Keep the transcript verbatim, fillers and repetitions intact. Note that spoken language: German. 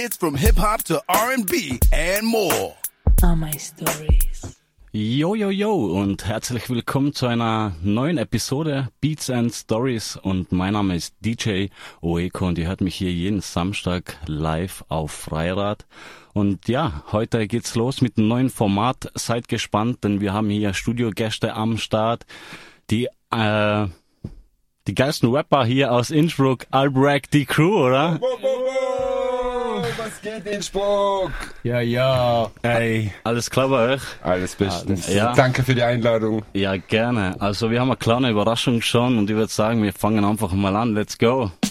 It's from hip-hop to R and B and more. Are my stories. Yo, yo, yo und herzlich willkommen zu einer neuen Episode Beats and Stories und mein Name ist D J Oeko und ihr hört mich hier jeden Samstag live auf Freirad. Und ja, heute geht's los mit einem neuen Format. Seid gespannt, denn wir haben hier Studiogäste am Start, die äh, die geilsten Rapper hier aus Innsbruck, Albrecht, die Crew, oder? Was geht, Innsbruck? Ja, ja. Hey, alles klar bei euch? Alles bestens. Ja. Danke für die Einladung. Ja, gerne. Also wir haben eine kleine Überraschung schon und ich würde sagen, wir fangen einfach mal an. Let's go.